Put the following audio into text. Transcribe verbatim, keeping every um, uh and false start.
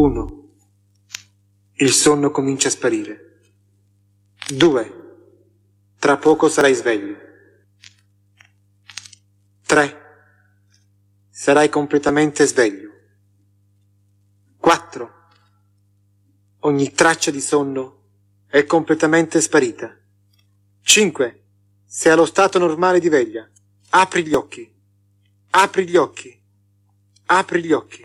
Uno. Il sonno comincia a sparire. Due. Tra poco sarai sveglio. Tre. Sarai completamente sveglio. Quattro. Ogni traccia di sonno è completamente sparita. Cinque. Sei allo stato normale di veglia. Apri gli occhi. Apri gli occhi. Apri gli occhi.